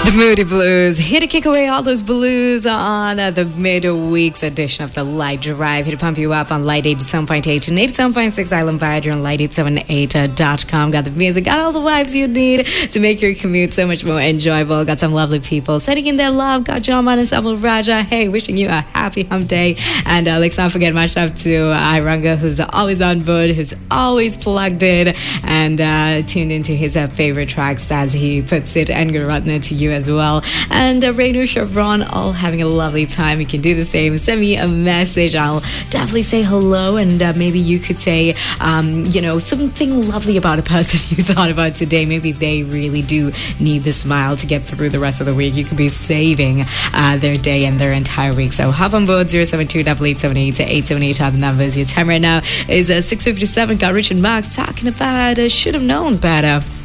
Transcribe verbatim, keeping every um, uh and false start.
The Moody Blues, here to kick away all those blues on uh, the midweek's edition of the Light Drive. Here to pump you up on Light eighty-seven point eight and eighty-seven point six Island Vibe on light eight seven eight dot com. Got the music, got all the vibes you need to make your commute so much more enjoyable. Got some lovely people sending in their love. Got John Manasabal Raja. Hey, wishing you a happy hump day. And uh, let's not forget much love to uh, Iranga, who's always on board, who's always plugged in and uh, tuned into his uh, favorite tracks, as he puts it, and Guratna to you as well. And uh, Renu Chevron, all having a lovely time. You can do the same. Send me a message. I'll definitely say hello, and uh, maybe you could say, um, you know, something lovely about a person you thought about today. Maybe they really do need the smile to get through the rest of the week. You could be saving uh, their day and their entire week. So hop on board. zero seven two eight eight seven eight eight seven eight are the numbers. Your time right now is uh, six fifty-seven. Got Richard Marx talking about uh, should have known better.